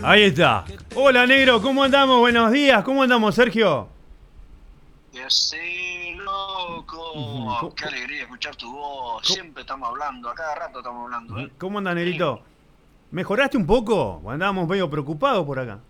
Ahí está. Hola, negro, ¿cómo andamos? Buenos días. ¿Cómo andamos, Sergio? Ya sé, loco. Qué alegría escuchar tu voz. Siempre estamos hablando, a cada rato estamos hablando, ¿eh? ¿Cómo andas, negrito? Increíble. ¿Mejoraste un poco? Andábamos medio preocupados por acá.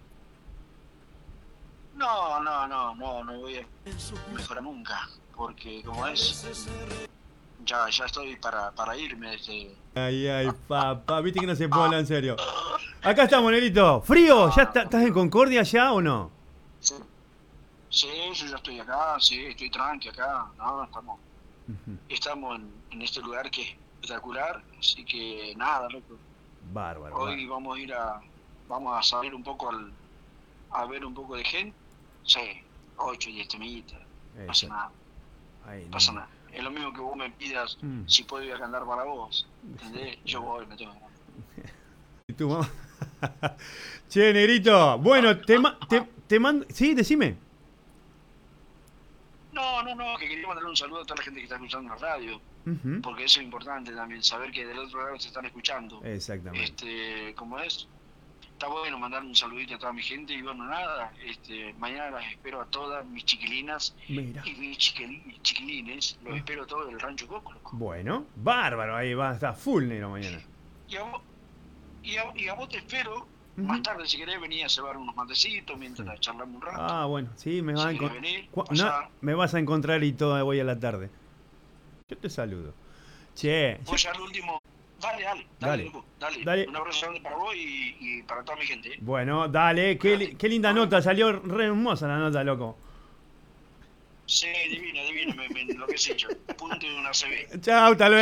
No voy a mejorar nunca. Porque como es, ya estoy para irme de este. Ay, papá, viste que no se puede hablar en serio. Acá estamos, negrito. ¿Frío? ¿Ya estás en Concordia ya o no? Sí, sí, yo ya estoy acá, sí, estoy tranqui acá. No, estamos en este lugar que es espectacular. Así que nada, loco. Bárbaro, Hoy bárbaro. vamos a salir un poco a ver un poco de gente. Sí, 8 y 10 temitas. No pasa Eso. nada, Ahí, no no. pasa nada. Es lo mismo que vos me pidas si puedo ir a cantar para vos. ¿Entendés? Yo voy, me tengo que ganar. ¿Y tu mamá? Che, negrito. Bueno, te mando. Sí, decime. No, que quería mandarle un saludo a toda la gente que está escuchando la radio. Ujú. Porque eso es importante también, saber que del otro lado se están escuchando. Exactamente. Como es, está bueno mandar un saludito a toda mi gente y bueno, nada, mañana las espero a todas mis chiquilinas Mira. y mis chiquilines, los espero a todos del Rancho Coco, loco. Bueno, bárbaro. Ahí va a estar full negro mañana. Y a vos, y a vos te espero más Ujú. tarde, si querés venir a cebar unos matecitos Sí. mientras charlamos un rato. Ah, bueno, sí, me vas Si a querés encontrar. venir, No, pasá. me vas a encontrar y todo voy a la tarde. Yo te saludo. Che, Voy ya al último. Dale, dale, loco, dale. dale. Un abrazo grande para vos y para toda mi gente, ¿eh? Bueno, dale, Cuídate. qué linda Nos nota, vemos. salió re hermosa la nota, loco. Sí, divina, me enloquecí yo. Punto de una CB. Chao, hasta luego.